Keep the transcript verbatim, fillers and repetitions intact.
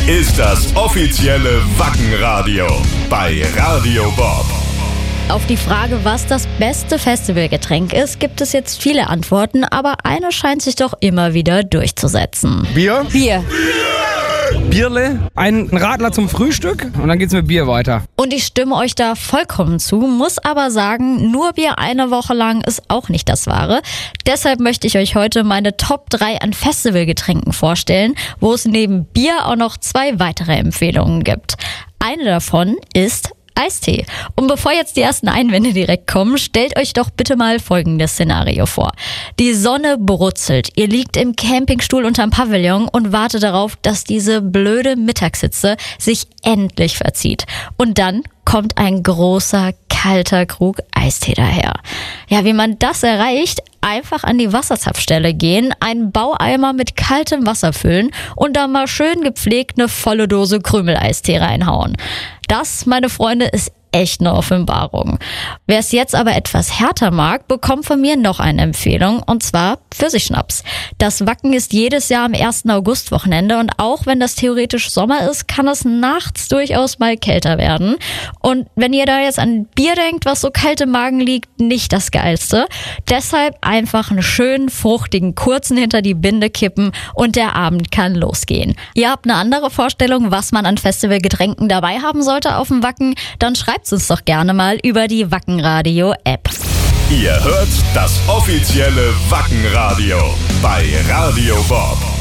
ist das offizielle Wackenradio bei Radio Bob. Auf die Frage, was das beste Festivalgetränk ist, gibt es jetzt viele Antworten, aber eine scheint sich doch immer wieder durchzusetzen. Bier? Bier. Bierle? Ein Radler zum Frühstück und dann geht's mit Bier weiter. Und ich stimme euch da vollkommen zu, muss aber sagen, nur Bier eine Woche lang ist auch nicht das Wahre. Deshalb möchte ich euch heute meine Top drei an Festivalgetränken vorstellen, wo es neben Bier auch noch zwei weitere Empfehlungen gibt. Eine davon ist Eistee. Und bevor jetzt die ersten Einwände direkt kommen, stellt euch doch bitte mal folgendes Szenario vor. Die Sonne brutzelt, ihr liegt im Campingstuhl unterm Pavillon und wartet darauf, dass diese blöde Mittagshitze sich endlich verzieht. Und dann kommt ein großer, kalter Krug Eistee daher. Ja, wie man das erreicht? Einfach an die Wasserzapfstelle gehen, einen Baueimer mit kaltem Wasser füllen und da mal schön gepflegt eine volle Dose Krümeleistee reinhauen. Das, meine Freunde, ist echt eine Offenbarung. Wer es jetzt aber etwas härter mag, bekommt von mir noch eine Empfehlung, und zwar Pfirsichschnaps. Das Wacken ist jedes Jahr am ersten August-Wochenende und auch wenn das theoretisch Sommer ist, kann es nachts durchaus mal kälter werden. Und wenn ihr da jetzt an Bier denkt, was so kalt im Magen liegt, nicht das Geilste. Deshalb einfach einen schönen, fruchtigen, kurzen hinter die Binde kippen und der Abend kann losgehen. Ihr habt eine andere Vorstellung, was man an Festivalgetränken dabei haben sollte auf dem Wacken? Dann schreibt uns doch gerne mal über die Wackenradio-App. Ihr hört das offizielle Wackenradio bei Radio Bob.